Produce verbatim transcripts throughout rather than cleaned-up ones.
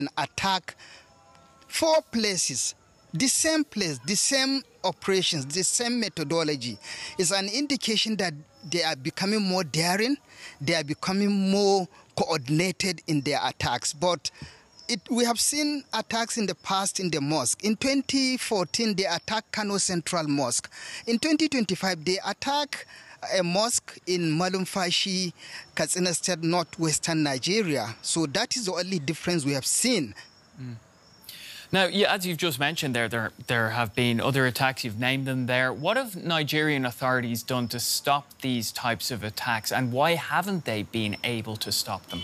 attack four places, the same place, the same operations, the same methodology, is an indication that they are becoming more daring, they are becoming more coordinated in their attacks. But it, we have seen attacks in the past in the mosque. In twenty fourteen, they attacked Kano Central Mosque. In twenty twenty-five, they attack a mosque in Malumfashi, Katsina State, northwestern Nigeria. So that is the only difference we have seen. Mm. Now, yeah, as you've just mentioned there, there, there have been other attacks, you've named them there. What have Nigerian authorities done to stop these types of attacks, and why haven't they been able to stop them?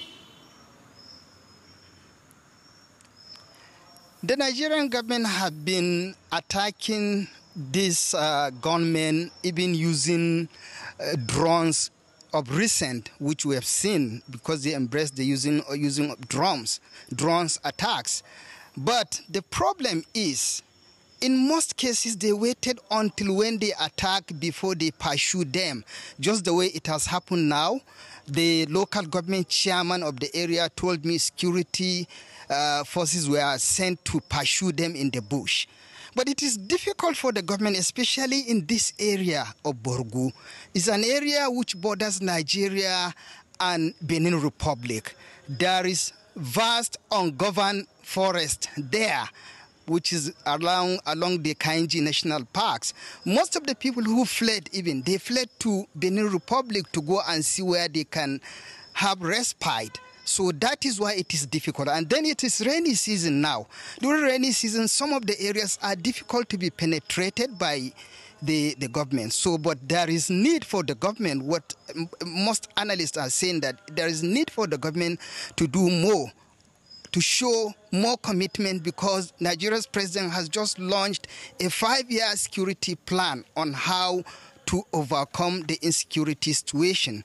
The Nigerian government have been attacking these uh, gunmen, even using uh, drones of recent, which we have seen because they embrace the using, uh, using of drones, drones attacks. But the problem is, in most cases, they waited until when they attack before they pursue them, just the way it has happened now. The local government chairman of the area told me security uh, forces were sent to pursue them in the bush. But it is difficult for the government, especially in this area of Borgu. It's an area which borders Nigeria and Benin Republic. There is vast ungoverned forest there, which is along, along the Kainji National Parks. Most of the people who fled even, they fled to Benin Republic to go and see where they can have respite. So that is why it is difficult. And then it is rainy season now. During rainy season, some of the areas are difficult to be penetrated by the, the government. So, but there is need for the government, what most analysts are saying, that there is need for the government to do more, to show more commitment, because Nigeria's president has just launched a five-year security plan on how to overcome the insecurity situation.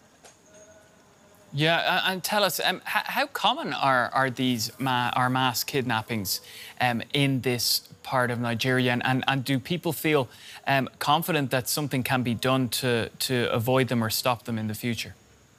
Yeah, and tell us, um, how common are, are these ma are mass kidnappings um, in this part of Nigeria? And, and, and do people feel um, confident that something can be done to, to avoid them or stop them in the future?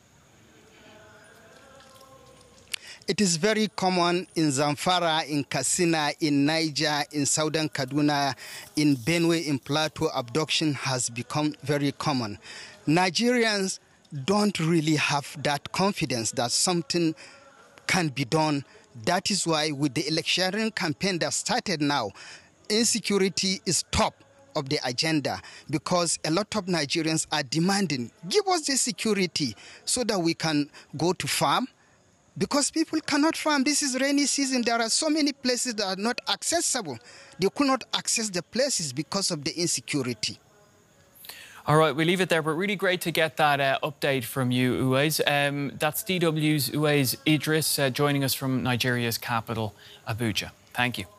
It is very common in Zamfara, in Katsina, in Niger, in southern Kaduna, in Benue, in Plateau. Abduction has become very common. Nigerians don't really have that confidence that something can be done. That is why with the electioneering campaign that started now, insecurity is top of the agenda, because a lot of Nigerians are demanding, give us the security so that we can go to farm, because people cannot farm. This is rainy season. There are so many places that are not accessible. They could not access the places because of the insecurity. All right, we leave it there, but really great to get that uh, update from you, Uwais. Um, that's D W's Uwais Idris uh, joining us from Nigeria's capital, Abuja. Thank you.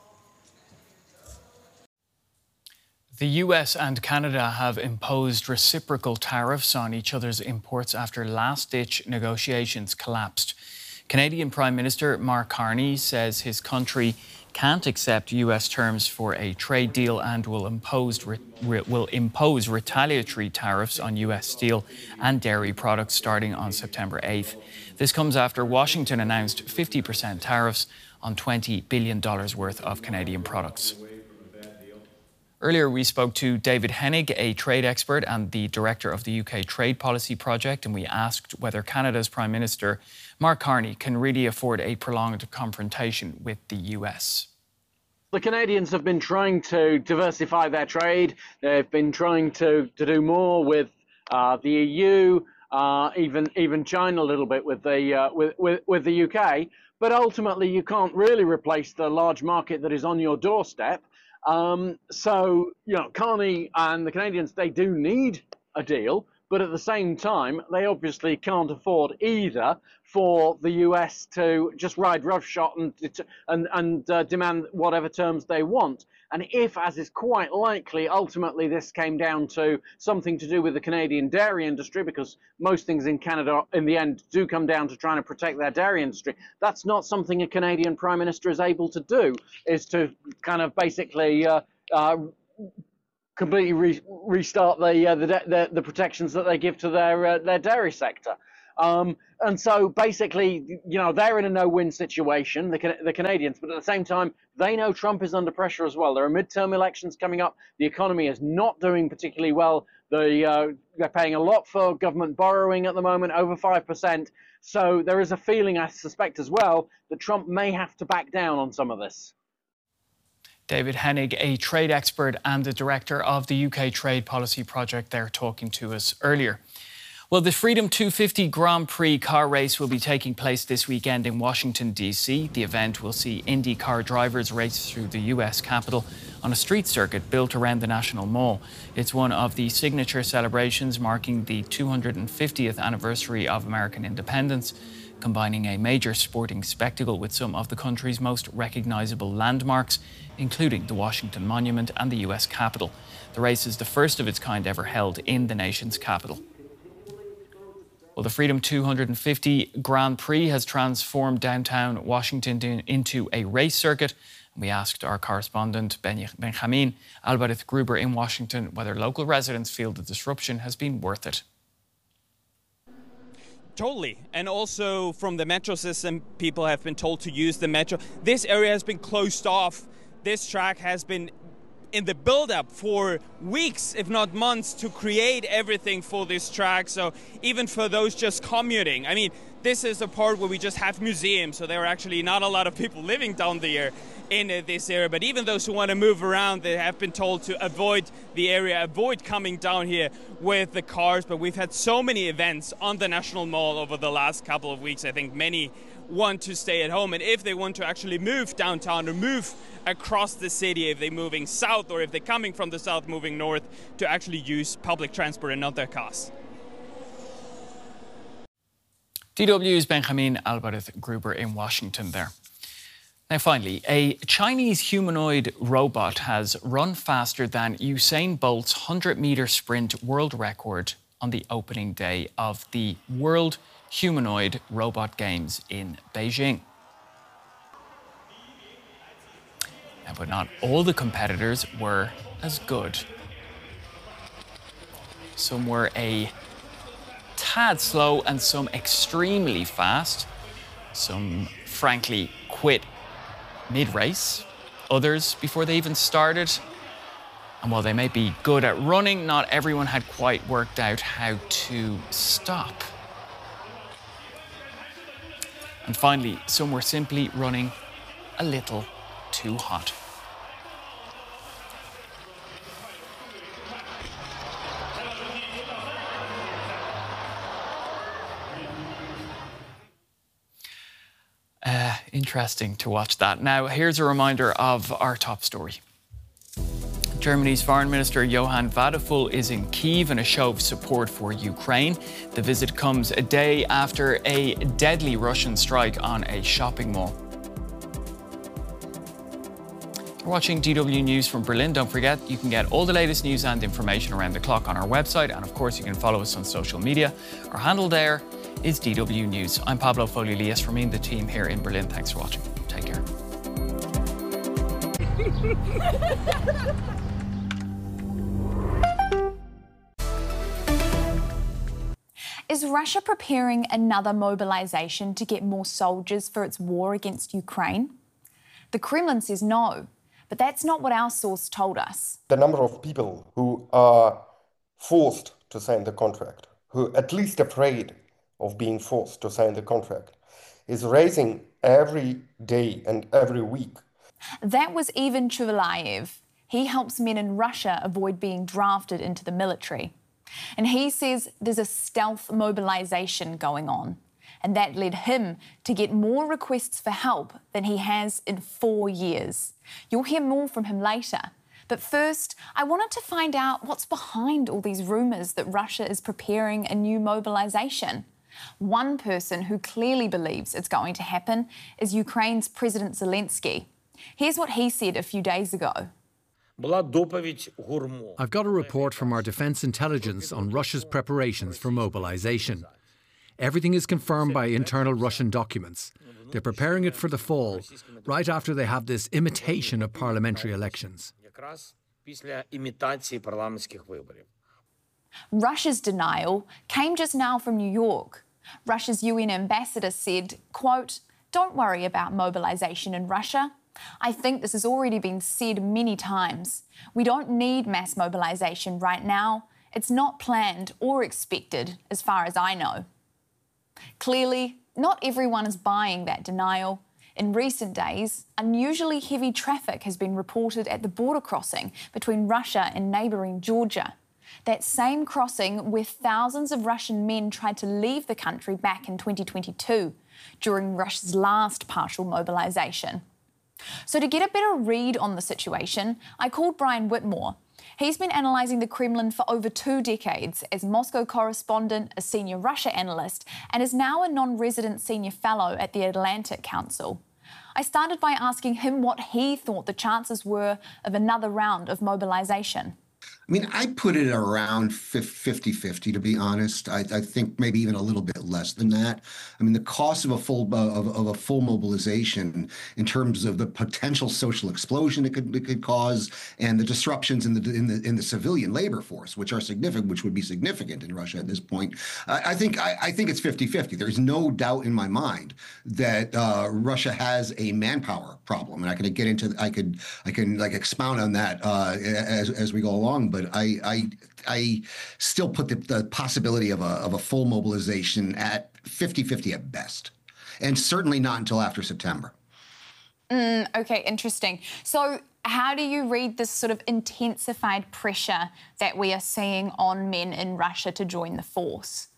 The U S and Canada have imposed reciprocal tariffs on each other's imports after last-ditch negotiations collapsed. Canadian Prime Minister Mark Carney says his country can't accept U S terms for a trade deal and will impose, re, re, will impose retaliatory tariffs on U S steel and dairy products starting on September eighth. This comes after Washington announced fifty percent tariffs on twenty billion dollars worth of Canadian products. Earlier, we spoke to David Hennig, a trade expert and the director of the U K Trade Policy Project, and we asked whether Canada's Prime Minister Mark Carney can really afford a prolonged confrontation with the U S. The Canadians have been trying to diversify their trade. They've been trying to, to do more with uh, the E U, uh, even even China a little bit with the uh, with, with with the U K. But ultimately, you can't really replace the large market that is on your doorstep. Um, so, you know, Carney and the Canadians, they do need a deal, but at the same time, they obviously can't afford either for the U S to just ride roughshod and and, and uh, demand whatever terms they want. And if, as is quite likely, ultimately this came down to something to do with the Canadian dairy industry, because most things in Canada in the end do come down to trying to protect their dairy industry, that's not something a Canadian Prime Minister is able to do, is to kind of basically uh, uh, completely re restart the, uh, the, the the protections that they give to their uh, their dairy sector. Um, and so basically, you know, they're in a no-win situation, the, the Canadians, but at the same time, they know Trump is under pressure as well. There are midterm elections coming up. The economy is not doing particularly well. The, uh, they're paying a lot for government borrowing at the moment, over five percent. So there is a feeling, I suspect as well, that Trump may have to back down on some of this. David Hennig, a trade expert and the director of the U K Trade Policy Project, there talking to us earlier. Well, the Freedom two fifty Grand Prix car race will be taking place this weekend in Washington, D C. The event will see Indy car drivers race through the U S Capitol on a street circuit built around the National Mall. It's one of the signature celebrations marking the two hundred fiftieth anniversary of American independence, combining a major sporting spectacle with some of the country's most recognisable landmarks, including the Washington Monument and the U S Capitol. The race is the first of its kind ever held in the nation's capital. Well, the Freedom two fifty Grand Prix has transformed downtown Washington into a race circuit. We asked our correspondent, Benjamin Alvarez-Gruber in Washington, whether local residents feel the disruption has been worth it. Totally. And also from the metro system, people have been told to use the metro. This area has been closed off. This track has been in the build-up for weeks, if not months, to create everything for this track. So even for those just commuting, I mean, this is the part where we just have museums, so there are actually not a lot of people living down there in uh, this area. But even those who want to move around, they have been told to avoid the area, avoid coming down here with the cars. But we've had so many events on the National Mall over the last couple of weeks. I think many want to stay at home, and if they want to actually move downtown or move across the city, if they're moving south or if they're coming from the south moving north, to actually use public transport and not their cars. D W's Benjamin Alvarez-Gruber in Washington there. Now finally, a Chinese humanoid robot has run faster than Usain Bolt's one hundred metre sprint world record on the opening day of the World Humanoid Robot Games in Beijing. Now, but not all the competitors were as good. Some were a tad slow and some extremely fast. Some, frankly, quit mid-race. Others before they even started. And while they may be good at running, not everyone had quite worked out how to stop. And finally, some were simply running a little too hot. Uh, interesting to watch that. Now, here's a reminder of our top story. Germany's Foreign Minister Johann Vadeful is in Kyiv in a show of support for Ukraine. The visit comes a day after a deadly Russian strike on a shopping mall. You're watching D W News from Berlin. Don't forget, you can get all the latest news and information around the clock on our website. And of course, you can follow us on social media. Our handle there is D W News. I'm Pablo Folio-Elias from me and the team here in Berlin. Thanks for watching. Take care. Is Russia preparing another mobilization to get more soldiers for its war against Ukraine? The Kremlin says no, but that's not what our source told us. The number of people who are forced to sign the contract, who are at least afraid of being forced to sign the contract, is rising every day and every week. That was Ivan Chuvalayev. He helps men in Russia avoid being drafted into the military. And he says there's a stealth mobilization going on. And that led him to get more requests for help than he has in four years. You'll hear more from him later. But first, I wanted to find out what's behind all these rumours that Russia is preparing a new mobilization. One person who clearly believes it's going to happen is Ukraine's President Zelensky. Here's what he said a few days ago. I've got a report from our defence intelligence on Russia's preparations for mobilisation. Everything is confirmed by internal Russian documents. They're preparing it for the fall, right after they have this imitation of parliamentary elections. Russia's denial came just now from New York. Russia's U N ambassador said, quote, "Don't worry about mobilisation in Russia. I think this has already been said many times. We don't need mass mobilisation right now. It's not planned or expected, as far as I know." Clearly, not everyone is buying that denial. In recent days, unusually heavy traffic has been reported at the border crossing between Russia and neighbouring Georgia. That same crossing where thousands of Russian men tried to leave the country back in twenty twenty-two, during Russia's last partial mobilisation. So to get a better read on the situation, I called Brian Whitmore. He's been analysing the Kremlin for over two decades as Moscow correspondent, a senior Russia analyst, and is now a non-resident senior fellow at the Atlantic Council. I started by asking him what he thought the chances were of another round of mobilisation. I mean, I put it around fifty fifty, to be honest. I, I think maybe even a little bit less than that. I mean, the cost of a full of, of a full mobilization in terms of the potential social explosion it could it could cause and the disruptions in the in the in the civilian labor force, which are significant, which would be significant in Russia at this point. I, I think I, I think it's fifty fifty. There's no doubt in my mind that uh, Russia has a manpower problem, and I could get into I could I can like expound on that uh, as as we go along, but. But I, I, I still put the, the possibility of a, of a full mobilization at fifty fifty at best, and certainly not until after September. Mm, OK, interesting. So how do you read this sort of intensified pressure that we are seeing on men in Russia to join the force?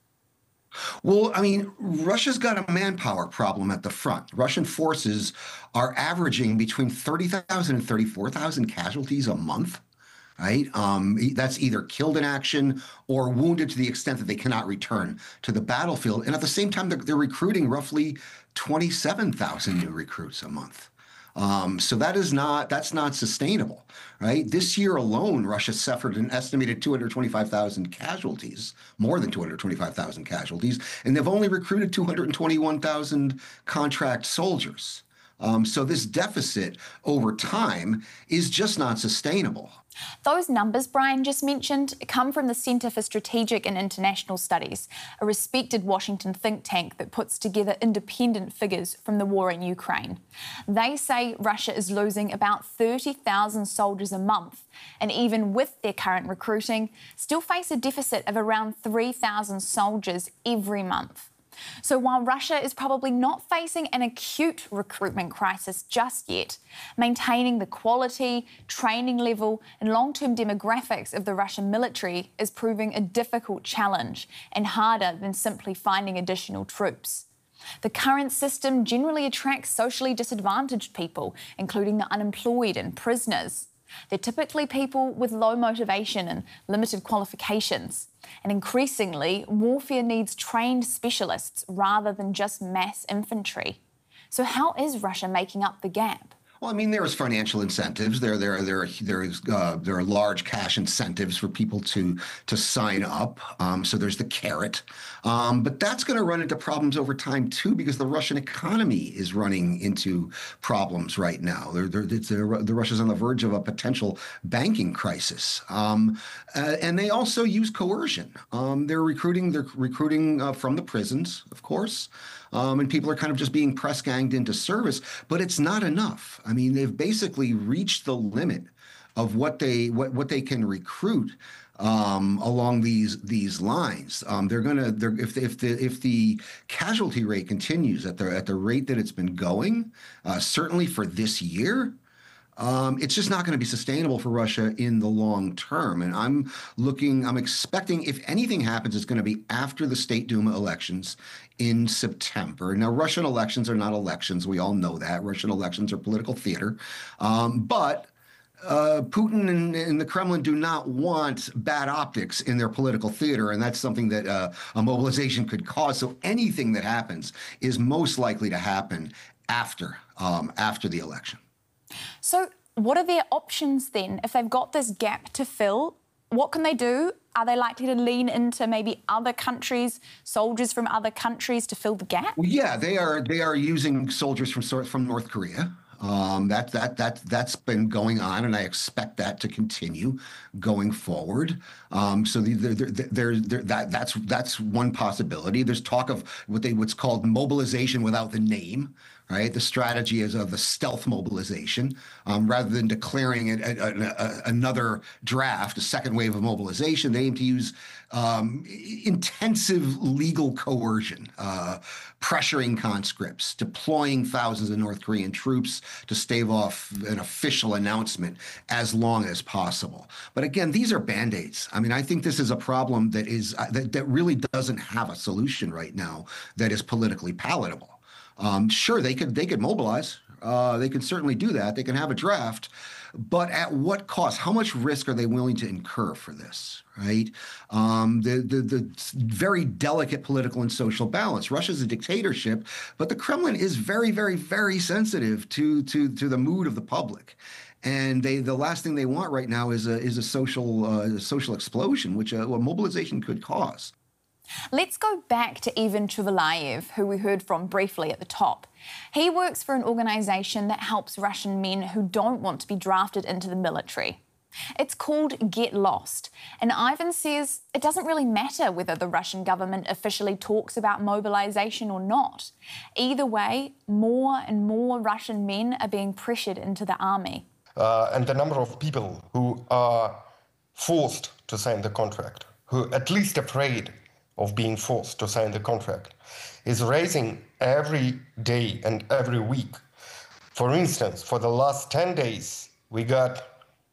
Well, I mean, Russia's got a manpower problem at the front. Russian forces are averaging between thirty thousand and thirty-four thousand casualties a month. Right. Um, that's either killed in action or wounded to the extent that they cannot return to the battlefield. And at the same time, they're, they're recruiting roughly twenty-seven thousand new recruits a month. Um, so that is not that's not sustainable. Right. This year alone, Russia suffered an estimated two hundred twenty-five thousand casualties, more than two hundred twenty-five thousand casualties. And they've only recruited two hundred twenty-one thousand contract soldiers. Um, so this deficit over time is just not sustainable. Those numbers Brian just mentioned come from the Centre for Strategic and International Studies, a respected Washington think tank that puts together independent figures from the war in Ukraine. They say Russia is losing about thirty thousand soldiers a month, and even with their current recruiting, still face a deficit of around three thousand soldiers every month. So while Russia is probably not facing an acute recruitment crisis just yet, maintaining the quality, training level and long-term demographics of the Russian military is proving a difficult challenge and harder than simply finding additional troops. The current system generally attracts socially disadvantaged people, including the unemployed and prisoners. They're typically people with low motivation and limited qualifications. And increasingly, warfare needs trained specialists rather than just mass infantry. So how is Russia making up the gap? Well, I mean, there is financial incentives. There, there, there, there is, uh, there are large cash incentives for people to to sign up. Um, so there's the carrot, um, but that's going to run into problems over time too, because the Russian economy is running into problems right now. They're, they're, it's, they're, the Russia's on the verge of a potential banking crisis, um, uh, and they also use coercion. Um, they're recruiting. They're recruiting uh, from the prisons, of course. Um, and people are kind of just being press ganged into service, but it's not enough. I mean, they've basically reached the limit of what they what, what they can recruit um, along these these lines. Um, they're gonna they're, if if the if the casualty rate continues at the at the rate that it's been going, uh, certainly for this year. Um, it's just not going to be sustainable for Russia in the long term. And I'm looking, I'm expecting if anything happens, it's going to be after the State Duma elections in September. Now, Russian elections are not elections. We all know that. Russian elections are political theater. Um, but uh, Putin and, and the Kremlin do not want bad optics in their political theater. And that's something that uh, a mobilization could cause. So anything that happens is most likely to happen after um, after the election. So what are their options then? If they've got this gap to fill, what can they do? Are they likely to lean into maybe other countries, soldiers from other countries to fill the gap? Well, yeah, they are. They are using soldiers from from North Korea. Um, that that that that's been going on, and I expect that to continue going forward. Um, so the, the, the, there, there, that that's that's one possibility. There's talk of what they what's called mobilization without the name. Right, the strategy is of the stealth mobilization, um, rather than declaring it a, a, a, another draft, a second wave of mobilization. They aim to use um, intensive legal coercion, uh, pressuring conscripts, deploying thousands of North Korean troops to stave off an official announcement as long as possible. But again, these are band-aids. I mean, I think this is a problem that is uh, that, that really doesn't have a solution right now that is politically palatable. Um, sure, they could they could mobilize. Uh, they can certainly do that. They can have a draft, but at what cost? How much risk are they willing to incur for this? Right? Um, the the the very delicate political and social balance. Russia's a dictatorship, but the Kremlin is very very very sensitive to to to the mood of the public. And they, the last thing they want right now is a is a social uh, social explosion, which a, a mobilization could cause. Let's go back to Ivan Chuvalaev, who we heard from briefly at the top. He works for an organisation that helps Russian men who don't want to be drafted into the military. It's called Get Lost, and Ivan says it doesn't really matter whether the Russian government officially talks about mobilisation or not. Either way, more and more Russian men are being pressured into the army. Uh, and the number of people who are forced to sign the contract, who are at least afraid of being forced to sign the contract, is rising every day and every week. For instance, for the last ten days, we got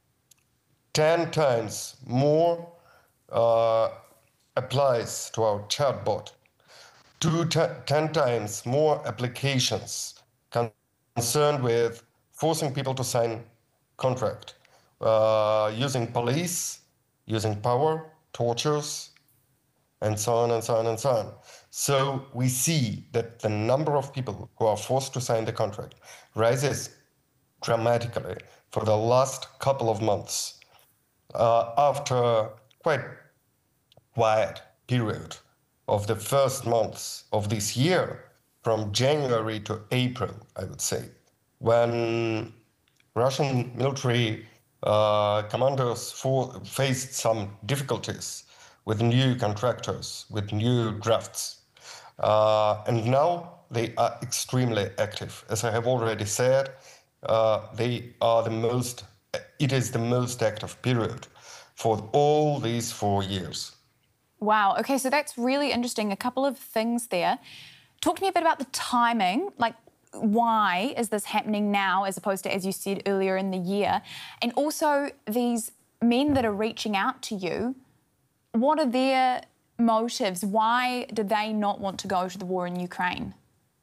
ten times more uh, applies to our chatbot, two ten times more applications concerned with forcing people to sign contract, uh, using police, using power, tortures, and so on and so on and so on. So we see that the number of people who are forced to sign the contract rises dramatically for the last couple of months, uh, after quite quiet period of the first months of this year, from January to April, I would say, when Russian military uh, commanders for, faced some difficulties with new contractors, with new drafts. Uh, and now they are extremely active. As I have already said, uh, they are the most, it is the most active period for all these four years. Wow, okay, so that's really interesting. A couple of things there. Talk to me a bit about the timing, like why is this happening now as opposed to, as you said, earlier in the year? And also these men that are reaching out to you, what are their motives? Why do they not want to go to the war in Ukraine?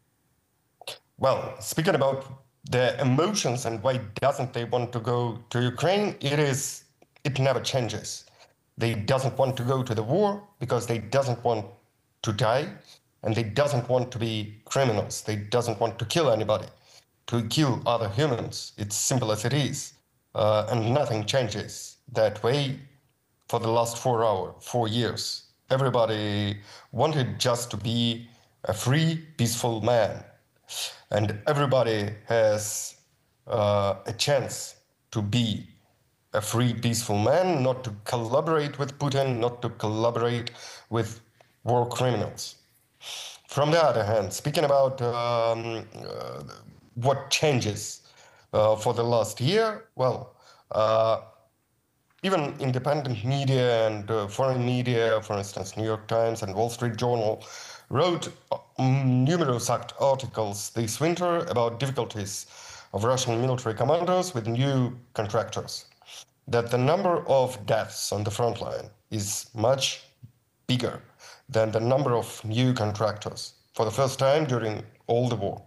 Well, speaking about the emotions and why doesn't they want to go to Ukraine, it is, it never changes. They doesn't want to go to the war because they doesn't want to die, and they doesn't want to be criminals. They doesn't want to kill anybody, to kill other humans. It's simple as it is, uh, and nothing changes that way. For the last four hours, four years, everybody wanted just to be a free, peaceful man. And everybody has uh, a chance to be a free, peaceful man, not to collaborate with Putin, not to collaborate with war criminals. From the other hand, speaking about um, uh, what changes uh, for the last year, well, uh, even independent media and uh, foreign media, for instance, New York Times and Wall Street Journal, wrote um, numerous articles this winter about difficulties of Russian military commanders with new contractors, that the number of deaths on the front line is much bigger than the number of new contractors for the first time during all the war.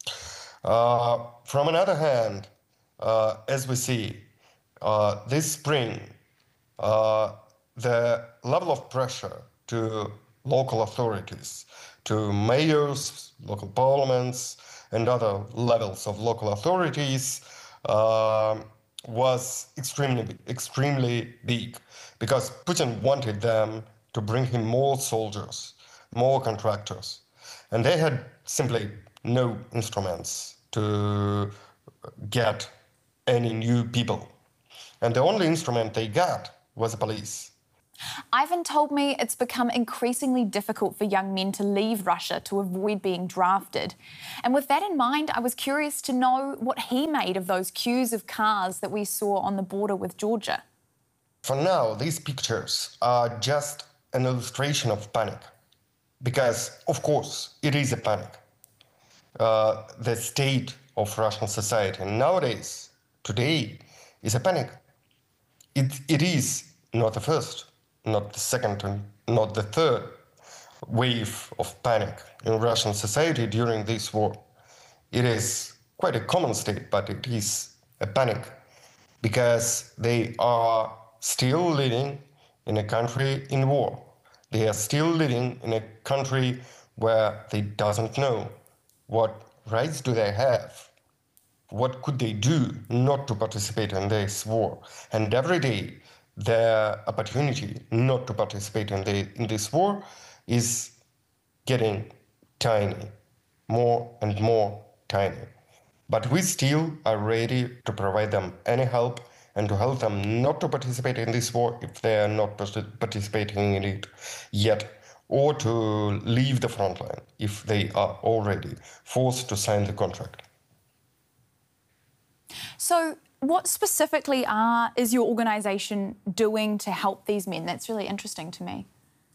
Uh, from another hand, uh, as we see, Uh, this spring, uh, the level of pressure to local authorities, to mayors, local parliaments, and other levels of local authorities uh, was extremely, extremely big, because Putin wanted them to bring him more soldiers, more contractors, and they had simply no instruments to get any new people. And the only instrument they got was the police. Ivan told me it's become increasingly difficult for young men to leave Russia to avoid being drafted. And with that in mind, I was curious to know what he made of those queues of cars that we saw on the border with Georgia. For now, these pictures are just an illustration of panic. Because, of course, it is a panic. Uh, the state of Russian society nowadays, today, is a panic. It, it is not the first, not the second, and not the third wave of panic in Russian society during this war. It is quite a common state, but it is a panic because they are still living in a country in war. They are still living in a country where they doesn't know what rights do they have, what could they do not to participate in this war. And every day, their opportunity not to participate in, the, in this war is getting tiny, more and more tiny. But we still are ready to provide them any help and to help them not to participate in this war if they are not participating in it yet, or to leave the front line if they are already forced to sign the contract. So what specifically are, is your organisation doing to help these men? That's really interesting to me.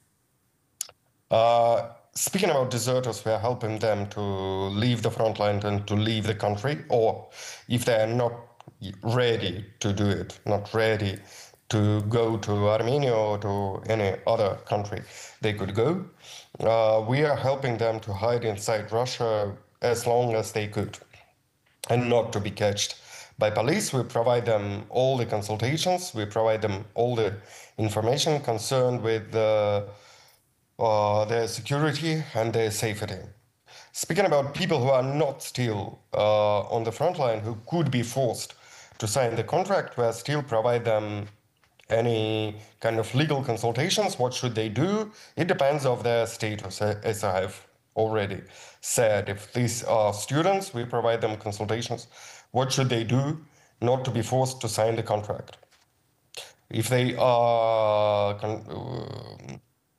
Uh, speaking about deserters, we are helping them to leave the front line and to leave the country, or if they are not ready to do it, not ready to go to Armenia or to any other country, they could go. Uh, we are helping them to hide inside Russia as long as they could and not to be catched by police. We provide them all the consultations, we provide them all the information concerned with uh, uh, their security and their safety. Speaking about people who are not still uh, on the front line, who could be forced to sign the contract, we still provide them any kind of legal consultations. What should they do? It depends on their status, as I have already said. If these are students, we provide them consultations. What should they do not to be forced to sign the contract? If they are, uh,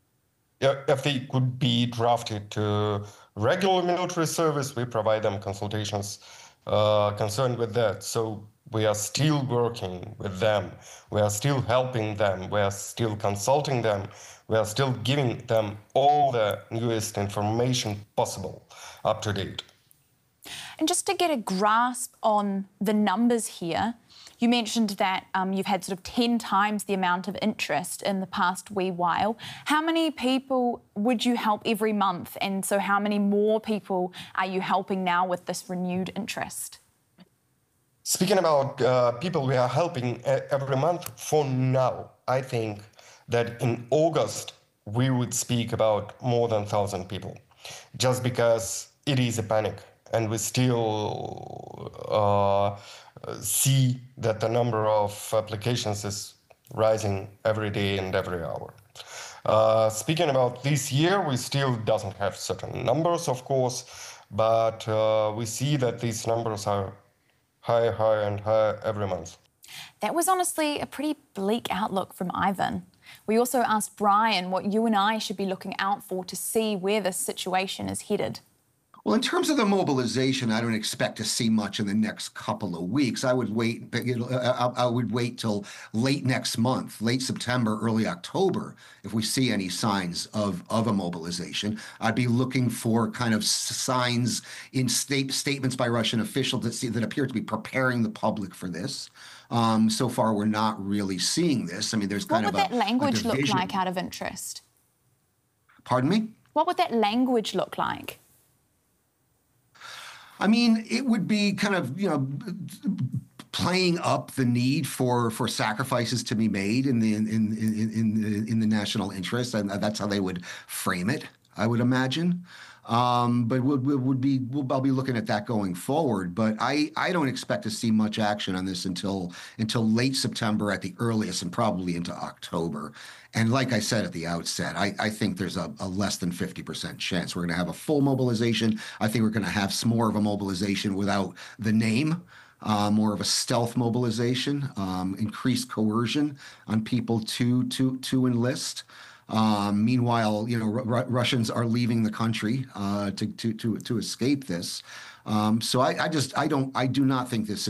if they could be drafted to regular military service, we provide them consultations uh, concerned with that. So we are still working with them. We are still helping them. We are still consulting them. We are still giving them all the newest information possible, up to date. And just to get a grasp on the numbers here, you mentioned that um, you've had sort of ten times the amount of interest in the past wee while. How many people would you help every month? And so how many more people are you helping now with this renewed interest? Speaking about uh, people we are helping every month, for now, I think that in August we would speak about more than one thousand people, just because it is a panic. And we still uh, see that the number of applications is rising every day and every hour. Uh, speaking about this year, we still doesn't have certain numbers, of course, but uh, we see that these numbers are higher, higher and higher every month. That was honestly a pretty bleak outlook from Ivan. We also asked Brian what you and I should be looking out for to see where this situation is headed. Well, in terms of the mobilization, I don't expect to see much in the next couple of weeks. I would wait. I would wait till late next month, late September, early October, if we see any signs of of a mobilization. I'd be looking for kind of signs in state statements by Russian officials that see, that appear to be preparing the public for this. Um, so far, we're not really seeing this. I mean, there's kind of a What would that language look division. like out of interest? Pardon me? What would that language look like? I mean, it would be kind of, you know, playing up the need for for sacrifices to be made in the in in in, in the in the national interest, and that's how they would frame it, I would imagine. Um, but would would be we'll, I'll be looking at that going forward. But I I don't expect to see much action on this until until late September at the earliest, and probably into October. And like I said at the outset, I, I think there's a, a less than fifty percent chance we're going to have a full mobilization. I think we're going to have some more of a mobilization without the name. uh, more of a stealth mobilization, um, increased coercion on people to to to enlist. Um, meanwhile, you know, R- Russians are leaving the country uh, to to to to escape this. Um, so I, I just I don't I do not think this